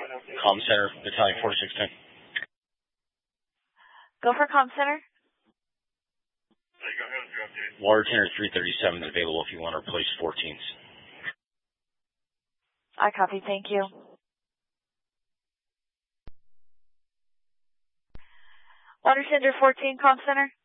Comm Center, Battalion 4610. Go for Comm Center. Water Tenor 337 available if you want to replace 14s. I copy, thank you. Water Tender 14, Comm Center.